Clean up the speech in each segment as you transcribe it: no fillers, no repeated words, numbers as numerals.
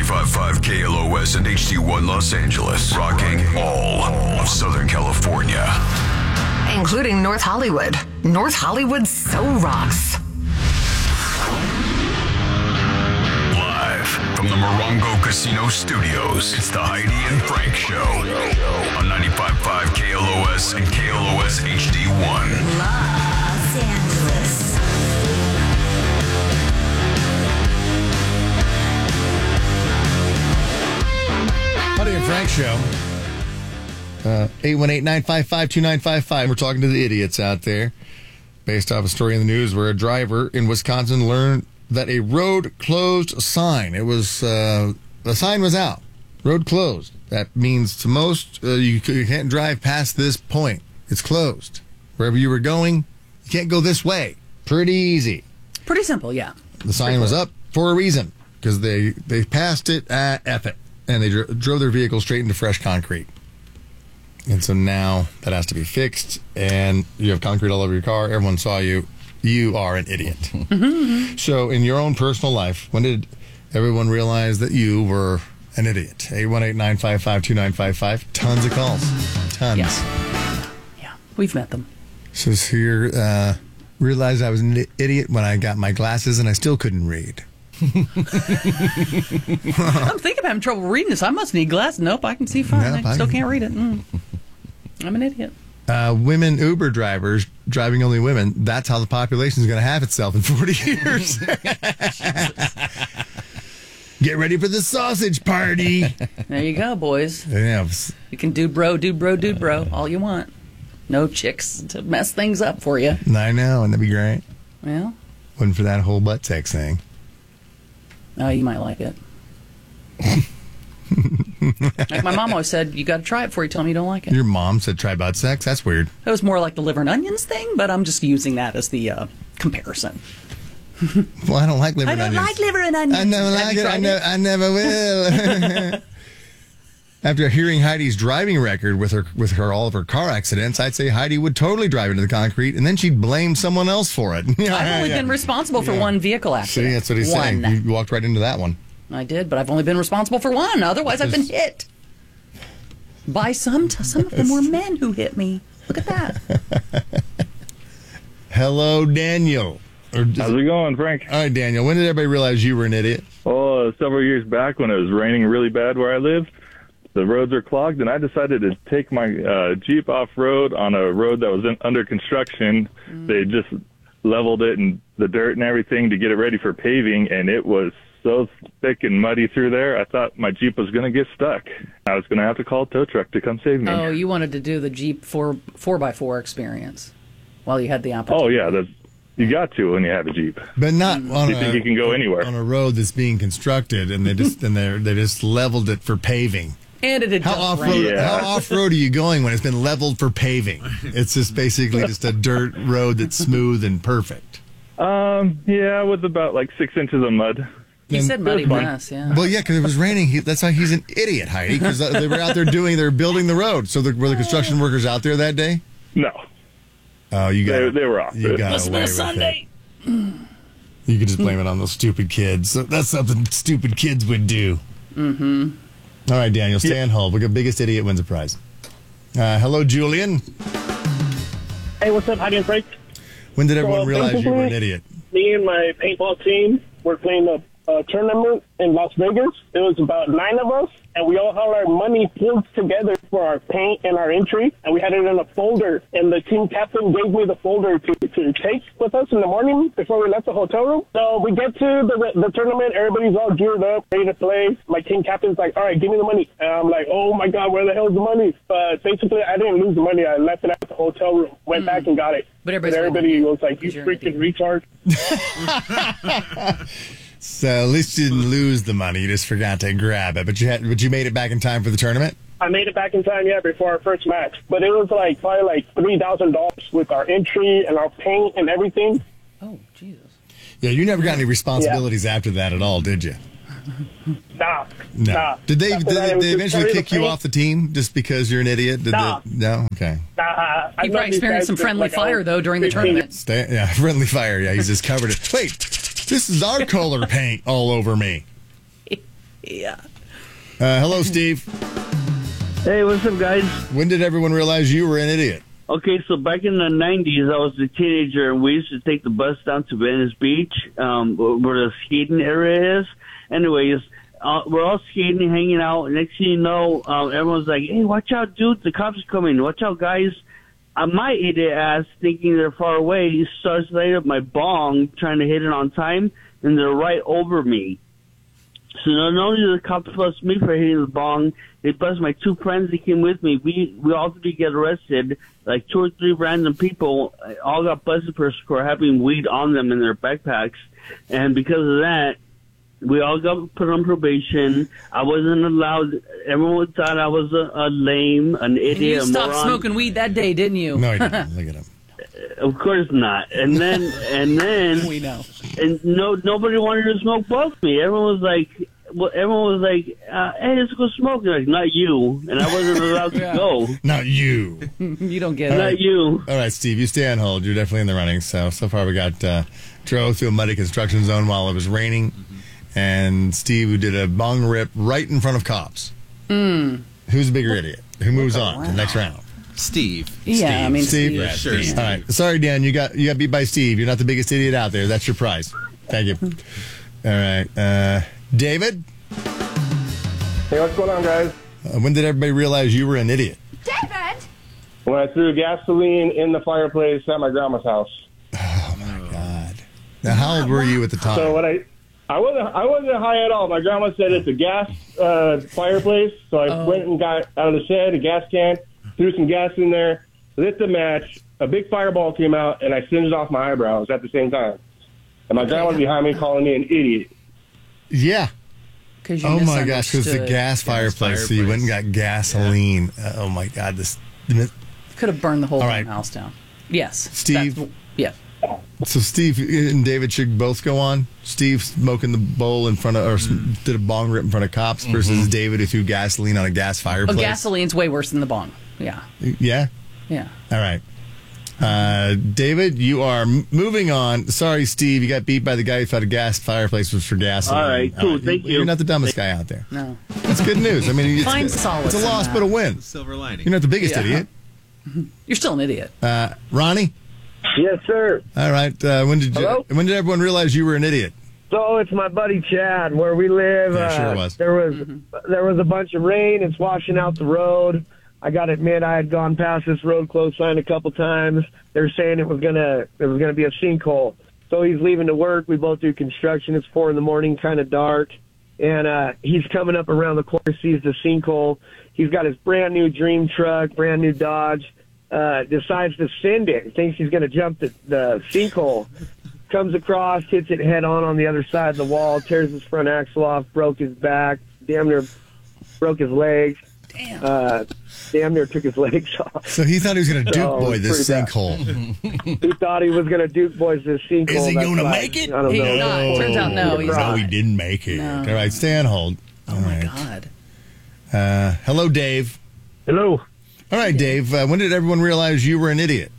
95.5 KLOS and HD1 Los Angeles. Rocking all of Southern California, including North Hollywood. North Hollywood so rocks. Live from the Morongo Casino Studios, it's the Heidi and Frank Show on 95.5 KLOS and KLOS HD1. Los Angeles. Heidi and Frank Show. 818-955-2955. We're talking to the idiots out there. Based off a story in the news where a driver in Wisconsin learned that a road closed sign. It was, the sign was out. Road closed. That means to most, you can't drive past this point. It's closed. Wherever you were going, you can't go this way. Pretty easy. Pretty simple, yeah. The sign was up for a reason, because they passed it, F it. And they drove their vehicle straight into fresh concrete. And so now that has to be fixed, and you have concrete all over your car. Everyone saw you. You are an idiot. So in your own personal life, when did everyone realize that you were an idiot? 818-955-2955. Tons of calls. Tons. Yeah, we've met them. Says here, realized I was an idiot when I got my glasses and I still couldn't read. I'm thinking I'm having trouble reading this. I must need glasses. Nope, I can see fine. I still can't read it. I'm an idiot. Women Uber drivers, driving only women, that's how the population is going to have itself in 40 years. Get ready for the sausage party. There you go, boys. Yeah. You can do bro, all you want. No chicks to mess things up for you. I know, and that'd be great. Well. Wasn't for that whole butt sex thing. Oh, you might like it. Like my mom always said, you got to try it before you tell me you don't like it. Your mom said try butt sex? That's weird. It was more like the liver and onions thing, but I'm just using that as the comparison. Well, I don't like liver and onions. onions. I don't like liver and onions. I never like it. I never will. After hearing Heidi's driving record with her all of her car accidents, I'd say Heidi would totally drive into the concrete, and then she'd blame someone else for it. I've only been responsible for one vehicle accident. See, that's what he's saying. You walked right into that one. I did, but I've only been responsible for one. Otherwise, I've been hit. By some of them were men who hit me. Look at that. Hello, Daniel. How's it going, Frank? All right, Daniel. When did everybody realize you were an idiot? Oh, several years back when it was raining really bad where I live. The roads are clogged, and I decided to take my Jeep off-road on a road that was under construction. They just leveled it and the dirt and everything to get it ready for paving, and it was so thick and muddy through there, I thought my Jeep was going to get stuck. I was going to have to call a tow truck to come save me. Oh, you wanted to do the Jeep 4x4 experience while you had the opportunity. Oh, yeah, you got to when you have a Jeep. But not on you think you can go anywhere. On a road that's being constructed, and they just leveled it for paving. And it had how off-road are you going when it's been leveled for paving? It's just basically just a dirt road that's smooth and perfect. Yeah, with about like 6 inches of mud. You said muddy mess, yeah. Well, yeah, because it was raining. That's why he's an idiot, Heidi, because they were out there they're building the road. So were the construction workers out there that day? No. Oh, they were off. You got away with Sunday. You could just blame it on those stupid kids. That's something stupid kids would do. Mm-hmm. All right, Daniel, stay on hold. The biggest idiot wins a prize. Hello, Julian. Hey, what's up, Heidi and Frank? When did everyone realize you were an idiot? Me and my paintball team were playing a tournament in Las Vegas. It was about 9 of us, and we all had our money pulled together for our paint and our entry, and we had it in a folder, and the team captain gave me the folder to take with us in the morning before we left the hotel room. So we get to the tournament, everybody's all geared up, ready to play. My team captain's like, all right, give me the money. And I'm like, oh my God, where the hell's the money? But basically, I didn't lose the money. I left it at the hotel room, went back and got it. But everybody was like, you freaking retard. So at least you didn't lose the money. You just forgot to grab it. But you made it back in time for the tournament? I made it back in time, yeah, before our first match. But it was probably $3,000 with our entry and our paint and everything. Oh, Jesus. Yeah, you never got any responsibilities after that at all, did you? Nah. Did they eventually kick you off the team just because you're an idiot? No? Okay. Nah. You probably experienced some friendly fire, though, during the tournament. Friendly fire. Yeah, he's just covered it. Wait, this is our color paint all over me. Yeah. Hello, Steve. Hey, what's up, guys? When did everyone realize you were an idiot? Okay, so back in the 90s, I was a teenager, and we used to take the bus down to Venice Beach, where the skating area is. Anyways, we're all skating, hanging out. And next thing you know, everyone's like, hey, watch out, dude, the cops are coming. Watch out, guys. My idiot ass, thinking they're far away, starts lighting up my bong, trying to hit it on time, and they're right over me. So not only did the cops bust me for hitting the bong, they bust my two friends that came with me. We all three get arrested. Like 2 or 3 random people all got busted for having weed on them in their backpacks. And because of that, we all got put on probation. I wasn't allowed. Everyone thought I was a lame, an idiot, You a stopped moron. smoking weed that day, didn't you? No, he didn't. Look at him. Of course not. And then We know. and nobody wanted to smoke both me. Everyone was like, hey, let's go smoke. And like, not you. And I wasn't allowed to go. Not you. You don't get it. Not you. All right, Steve, you stay on hold. You're definitely in the running. So far we got drove through a muddy construction zone while it was raining, and Steve, who did a bong rip right in front of cops. Who's the bigger idiot? Who moves on to the next round? Steve. Yeah, I mean, Steve? Yeah, sure. All right. Sorry, Dan. You got beat by Steve. You're not the biggest idiot out there. That's your prize. Thank you. All right. David? Hey, what's going on, guys? When did everybody realize you were an idiot? David! When I threw gasoline in the fireplace at my grandma's house. Oh, my God. Now, how old were you at the time? So I wasn't high at all. My grandma said it's a gas fireplace, so I went and got out of the shed a gas can, threw some gas in there, lit the match. A big fireball came out, and I singed off my eyebrows at the same time. And my grandma was behind me calling me an idiot. Yeah. Oh my gosh, because the gas fireplace. So you went and got gasoline. Oh my God, this could have burned the whole All right. house down. Yes, Steve? Yeah. So Steve and David should both go on. Steve smoking the bowl in front of, or did a bong rip in front of cops, versus David who threw gasoline on a gas Oh, fireplace. gasoline's way worse than the bong. Yeah. Yeah. Yeah. All right. David, you are moving on. Sorry, Steve, you got beat by the guy who thought a gas fireplace was for gasoline. All right, cool. Thank you. You're not the dumbest guy out there. No. That's good news. I mean, Find solace it's a in loss that. but a win. Silver lining. You're not the biggest Yeah. idiot. You're still an idiot. Ronnie? Yes, sir. All right. When did everyone realize you were an idiot? So it's my buddy Chad, where we live. Yeah, sure it was. There was a bunch of rain. It's washing out the road. I got to admit, I had gone past this road closed sign a couple times. They're saying it was gonna be a sinkhole. So he's leaving to work. We both do construction. It's 4 a.m, kind of dark, and he's coming up around the corner, sees the sinkhole. He's got his brand new dream truck, brand new Dodge. Decides to send it. Thinks he's going to jump the sinkhole. Comes across, hits it head on the other side of the wall, tears his front axle off, broke his back, damn near broke his legs. Damn near took his legs off. So he thought he was going to Duke Boy this pretty bad. sinkhole. He thought he was going to Duke Boys this sinkhole. Is he That's going to why- make it? I don't He's know. not. Turns out no, he's No, not. he didn't make it. No. All right, stay on hold. Oh, my God. Hello, Dave. Hello. All right, Dave. When did everyone realize you were an idiot?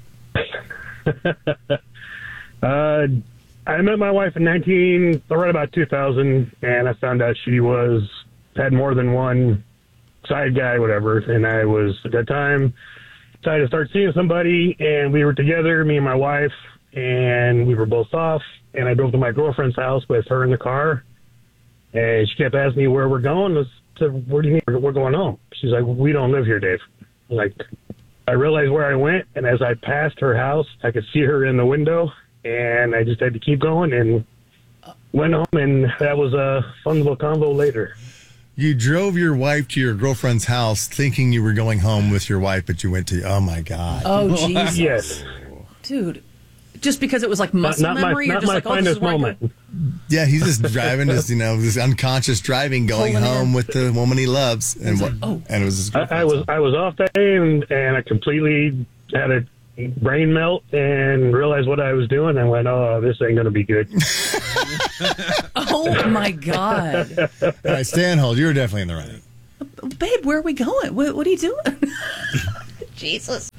I met my wife in right about 2000, and I found out she had more than one side guy, whatever. And I was at that time decided to start seeing somebody, and we were together, me and my wife, and we were both off. And I drove to my girlfriend's house with her in the car, and she kept asking me where we're going. I said, "Where do you mean we're going home?" She's like, "We don't live here, Dave." Like, I realized where I went, and as I passed her house, I could see her in the window, and I just had to keep going and went home, and that was a fun little convo later. You drove your wife to your girlfriend's house thinking you were going home with your wife, but you went to, oh, my God. Oh, Jesus. Yes. Dude. Just because it was like muscle memory? You're Not just my like, oh, this is finest where I go. moment. Yeah, he's just driving, this unconscious driving, going Pulling home in. with the woman he loves. And like, oh. And it was his I was off that day, and I completely had a brain melt and realized what I was doing, and went, "Oh, this ain't going to be good." Oh, my God. All right, stay on hold. You were definitely in the running. Babe, where are we going? What are you doing? Jesus.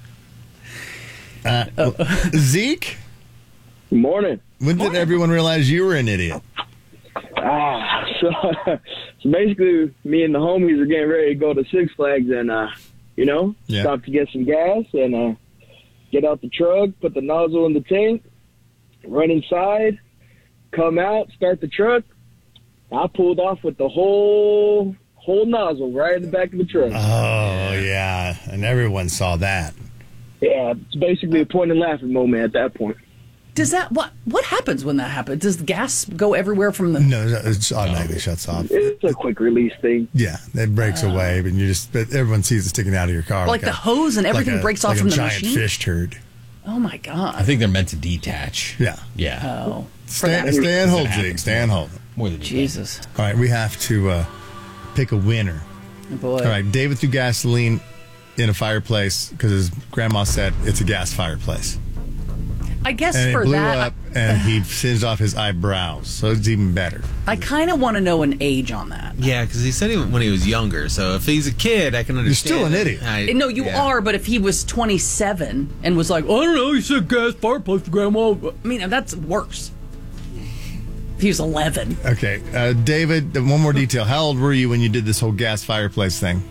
Zeke? Morning. When did everyone realize you were an idiot? I So basically, me and the homies are getting ready to go to Six Flags and, stop to get some gas and get out the truck, put the nozzle in the tank, run inside, come out, start the truck. I pulled off with the whole nozzle right in the back of the truck. Oh, yeah. And everyone saw that. Yeah, it's basically a point and laughing moment at that point. Does that what happens when that happens? Does the gas go everywhere from the? No, it automatically shuts off. It's a quick release thing. Yeah, it breaks away, but everyone sees it sticking out of your car. Like the hose and everything breaks off from the giant machine? fish turd. Oh my God! I think they're meant to detach. Yeah. Oh, Stay and hold, Zeke. Stay and hold. More than Jesus. All right, we have to pick a winner. Oh boy. All right, David threw gasoline in a fireplace because his grandma said it's a gas fireplace. I guess and for it blew that, up, and he singed off his eyebrows, so it's even better. I kind of want to know an age on that. Yeah, because he said when he was younger. So if he's a kid, I can understand. You're still an idiot. No, you are, but if he was 27 and was like, I don't know, you said gas fireplace for grandma. I mean, that's worse. If he was 11. Okay, David, one more detail. How old were you when you did this whole gas fireplace thing?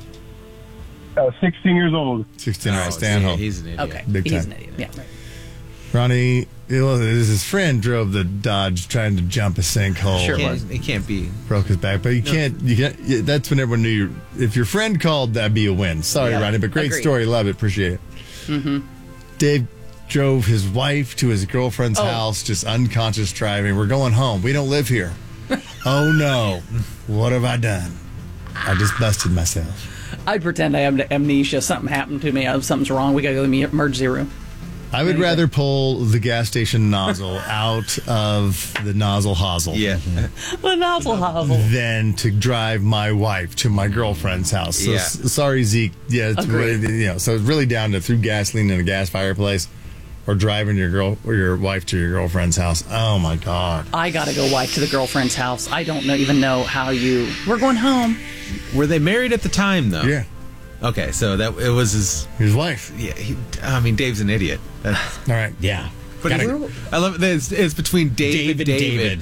16 years old. 16, all right, stand hold. He's an idiot. Okay, Big he's time. an idiot. Yeah. Ronnie, his friend drove the Dodge trying to jump a sinkhole. Sure It can't be. Broke his back, but you can't. That's when everyone knew. If your friend called, that'd be a win. Sorry, Yeah, Ronnie, but great agreed. story. Love it. Appreciate it. Mm-hmm. Dave drove his wife to his girlfriend's house, just unconscious driving. We're going home. We don't live here. Oh no! What have I done? I just busted myself. I'd pretend I have amnesia. Something happened to me. Something's wrong. We got to go to the emergency room. I would rather pull the gas station nozzle out of the nozzle hosel. Yeah. The nozzle hosel. Than to drive my wife to my girlfriend's house. So, Yeah. Sorry, Zeke. Yeah, it's Agreed. really, so it's really down to through gasoline in a gas fireplace or driving your wife to your girlfriend's house. Oh my God. I got to go wife to the girlfriend's house. I don't even know how you. We're going home. Were they married at the time, though? Yeah. Okay, so that it was his wife. Yeah, Dave's an idiot. All right. Yeah. But I love it. It's between Dave and David.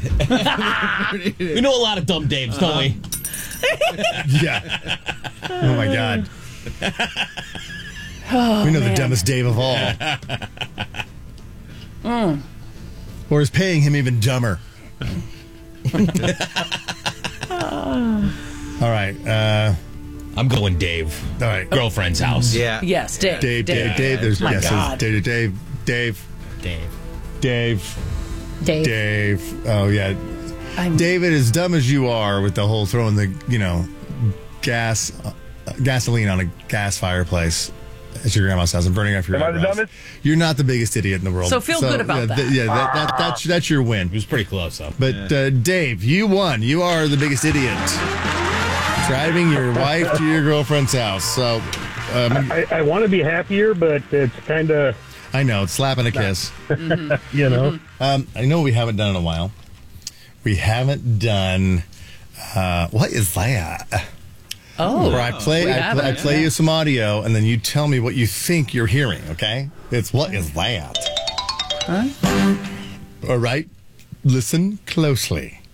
We know a lot of dumb Daves, don't we? Yeah. Oh my God. We know the dumbest Dave of all. Or is paying him even dumber. All right. I'm going Dave. All right. Girlfriend's house. Yeah. Yes, Dave. Dave. There's My yes, God. Dave. Oh yeah. David, as dumb as you are with the whole throwing the gasoline on a gas fireplace at your grandma's house and burning off your Am I the eyebrows. dumbest? You're not the biggest idiot in the world. So feel good about that. That's your win. It was pretty close, though. But Dave, you won. You are the biggest idiot. Driving your wife to your girlfriend's house. So I want to be happier, but it's kind of... I know, it's slapping a kiss. You know? I know we haven't done in a while. We haven't done... what is that? Oh. Where I play you some audio, and then you tell me what you think you're hearing, okay? It's what is that? Huh? All right. Listen closely.